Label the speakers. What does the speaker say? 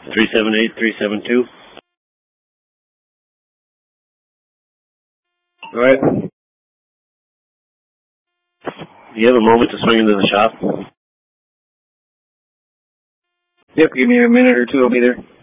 Speaker 1: 378-372.
Speaker 2: All right.
Speaker 1: Do you have a moment to swing into the shop?
Speaker 2: Yep, give me a minute or two, I'll be there.